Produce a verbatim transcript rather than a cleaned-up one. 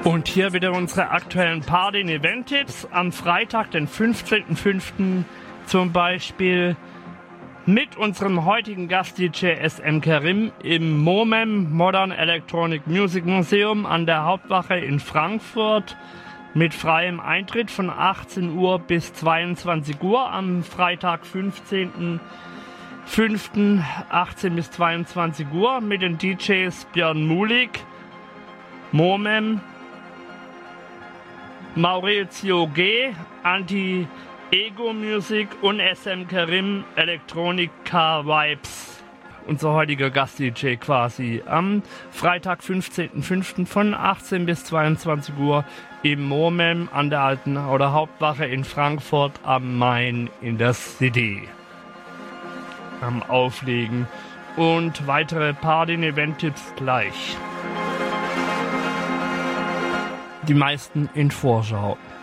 Und hier wieder unsere aktuellen Party- und Event-Tipps. Am Freitag, den fünfzehnten fünften zum Beispiel mit unserem heutigen Gast-D J S M Karim im MOMEM Modern Electronic Music Museum an der Hauptwache in Frankfurt mit freiem Eintritt von achtzehn Uhr bis zweiundzwanzig Uhr am Freitag, fünfzehnten fünften achtzehn bis zweiundzwanzig Uhr mit den D Js Björn Mulig, MOMEM, Maurizio G, Anti-Ego Music und S M Karim Electronic Car Vibes. Unser heutiger Gast-D J quasi. Am Freitag, fünfzehnten fünften von achtzehn bis zweiundzwanzig Uhr im MOMEM an der alten oder Hauptwache in Frankfurt am Main in der City. Am Auflegen. Und weitere Party- und Event-Tipps gleich. Die meisten in Vorschau.